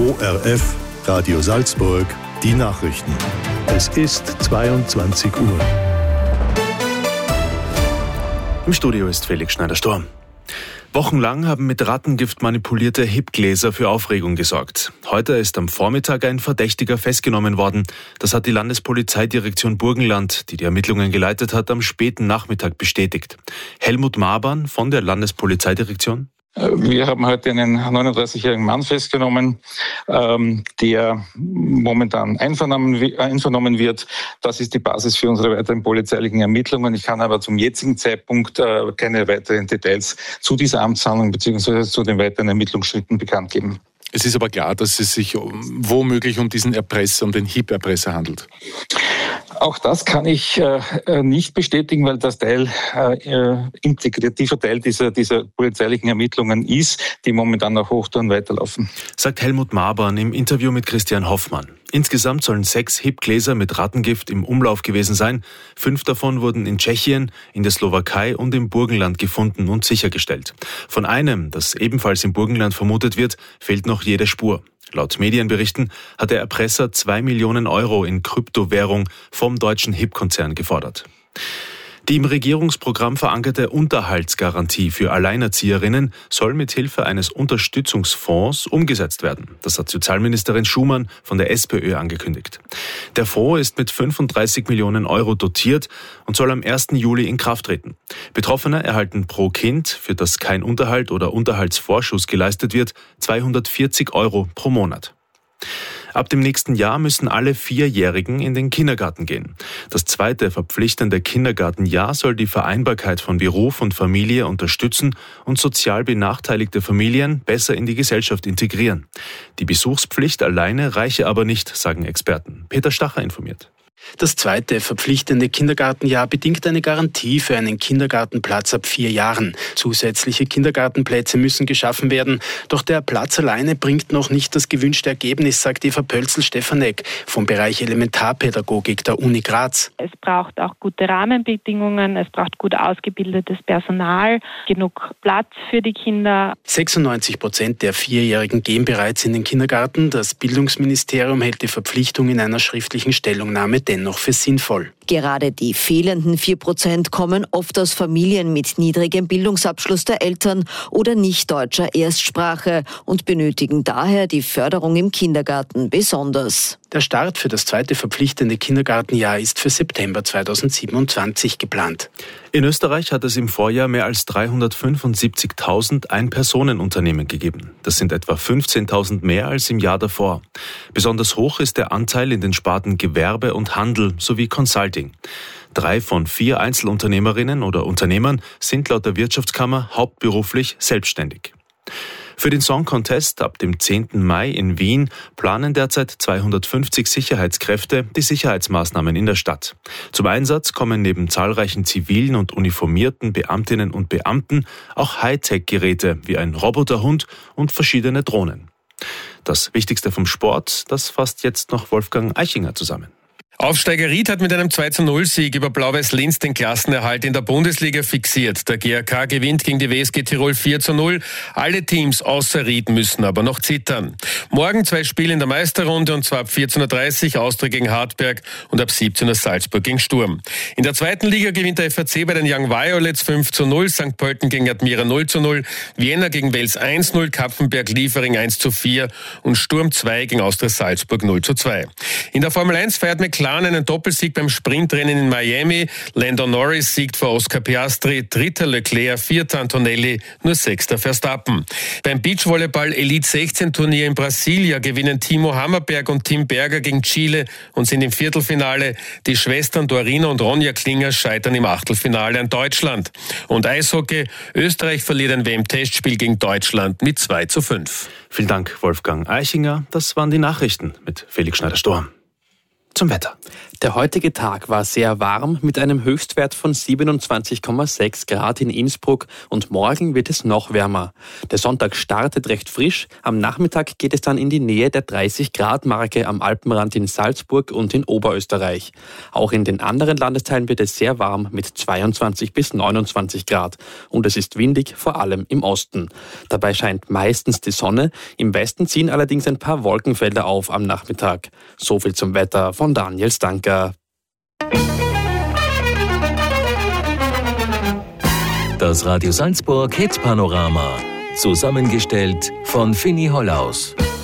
ORF Radio Salzburg, die Nachrichten. Es ist 22 Uhr. Im Studio ist Felix Schneider-Storm. Wochenlang haben mit Rattengift manipulierte HIP-Gläser für Aufregung gesorgt. Heute ist am Vormittag ein Verdächtiger festgenommen worden. Das hat die Landespolizeidirektion Burgenland, die die Ermittlungen geleitet hat, am späten Nachmittag bestätigt. Helmut Mabern von der Landespolizeidirektion. Wir haben heute einen 39-jährigen Mann festgenommen, der momentan einvernommen wird. Das ist die Basis für unsere weiteren polizeilichen Ermittlungen. Ich kann aber zum jetzigen Zeitpunkt keine weiteren Details zu dieser Amtshandlung bzw. zu den weiteren Ermittlungsschritten bekannt geben. Es ist aber klar, dass es sich womöglich um diesen Erpresser, um den HIP-Erpresser handelt. Auch das kann ich nicht bestätigen, weil das integrativer Teil dieser polizeilichen Ermittlungen ist, die momentan nach Hochtouren weiterlaufen. Sagt Helmut Mabern im Interview mit Christian Hoffmann. Insgesamt sollen 6 HIP-Gläser mit Rattengift im Umlauf gewesen sein. 5 davon wurden in Tschechien, in der Slowakei und im Burgenland gefunden und sichergestellt. Von einem, das ebenfalls im Burgenland vermutet wird, fehlt noch jede Spur. Laut Medienberichten hat der Erpresser 2 Millionen Euro in Kryptowährung vom deutschen HIP-Konzern gefordert. Die im Regierungsprogramm verankerte Unterhaltsgarantie für Alleinerzieherinnen soll mit Hilfe eines Unterstützungsfonds umgesetzt werden. Das hat Sozialministerin Schumann von der SPÖ angekündigt. Der Fonds ist mit 35 Millionen Euro dotiert und soll am 1. Juli in Kraft treten. Betroffene erhalten pro Kind, für das kein Unterhalt oder Unterhaltsvorschuss geleistet wird, 240 Euro pro Monat. Ab dem nächsten Jahr müssen alle 4-Jährigen in den Kindergarten gehen. Das zweite verpflichtende Kindergartenjahr soll die Vereinbarkeit von Beruf und Familie unterstützen und sozial benachteiligte Familien besser in die Gesellschaft integrieren. Die Besuchspflicht alleine reiche aber nicht, sagen Experten. Peter Stacher informiert. Das zweite verpflichtende Kindergartenjahr bedingt eine Garantie für einen Kindergartenplatz ab 4 Jahren. Zusätzliche Kindergartenplätze müssen geschaffen werden. Doch der Platz alleine bringt noch nicht das gewünschte Ergebnis, sagt Eva Pölzl-Stefanek vom Bereich Elementarpädagogik der Uni Graz. Es braucht auch gute Rahmenbedingungen, es braucht gut ausgebildetes Personal, genug Platz für die Kinder. 96% der 4-Jährigen gehen bereits in den Kindergarten. Das Bildungsministerium hält die Verpflichtung in einer schriftlichen Stellungnahme dennoch für sinnvoll. Gerade die fehlenden 4% kommen oft aus Familien mit niedrigem Bildungsabschluss der Eltern oder nicht deutscher Erstsprache und benötigen daher die Förderung im Kindergarten besonders. Der Start für das zweite verpflichtende Kindergartenjahr ist für September 2027 geplant. In Österreich hat es im Vorjahr mehr als 375.000 Ein-Personen-Unternehmen gegeben. Das sind etwa 15.000 mehr als im Jahr davor. Besonders hoch ist der Anteil in den Sparten Gewerbe und Handel sowie Consulting. 3 von 4 Einzelunternehmerinnen oder Unternehmern sind laut der Wirtschaftskammer hauptberuflich selbstständig. Für den Song Contest ab dem 10. Mai in Wien planen derzeit 250 Sicherheitskräfte die Sicherheitsmaßnahmen in der Stadt. Zum Einsatz kommen neben zahlreichen zivilen und uniformierten Beamtinnen und Beamten auch Hightech-Geräte wie ein Roboterhund und verschiedene Drohnen. Das Wichtigste vom Sport, das fasst jetzt noch Wolfgang Eichinger zusammen. Aufsteiger Ried hat mit einem 2:0-Sieg über Blau-Weiß Linz den Klassenerhalt in der Bundesliga fixiert. Der GAK gewinnt gegen die WSG Tirol 4:0. Alle Teams außer Ried müssen aber noch zittern. Morgen 2 Spiele in der Meisterrunde und zwar ab 14:30 Uhr Austria gegen Hartberg und ab 17 Uhr Salzburg gegen Sturm. In der zweiten Liga gewinnt der FAC bei den Young Violets 5:0, St. Pölten gegen Admira 0:0, Vienna gegen Wels 1:0, Kapfenberg-Liefering 1:4 und Sturm 2 gegen Austria Salzburg 0:2. In der Formel 1 feiert McLaren einen Doppelsieg beim Sprintrennen in Miami. Lando Norris siegt vor Oscar Piastri, 3. Leclerc, 4. Antonelli, nur 6. Verstappen. Beim Beachvolleyball Elite 16 Turnier in Brasilia gewinnen Timo Hammerberg und Tim Berger gegen Chile und sind im Viertelfinale. Die Schwestern Dorina und Ronja Klinger scheitern im Achtelfinale an Deutschland. Und Eishockey, Österreich verliert ein WM-Testspiel gegen Deutschland mit 2:5. Vielen Dank, Wolfgang Eichinger. Das waren die Nachrichten mit Felix Schneider-Storm. Zum Wetter. Der heutige Tag war sehr warm mit einem Höchstwert von 27,6 Grad in Innsbruck und morgen wird es noch wärmer. Der Sonntag startet recht frisch, am Nachmittag geht es dann in die Nähe der 30-Grad-Marke am Alpenrand in Salzburg und in Oberösterreich. Auch in den anderen Landesteilen wird es sehr warm mit 22 bis 29 Grad und es ist windig, vor allem im Osten. Dabei scheint meistens die Sonne, im Westen ziehen allerdings ein paar Wolkenfelder auf am Nachmittag. So viel zum Wetter von Daniel Stanker. Das Radio Salzburg Hit Panorama. Zusammengestellt von Finny Hollaus.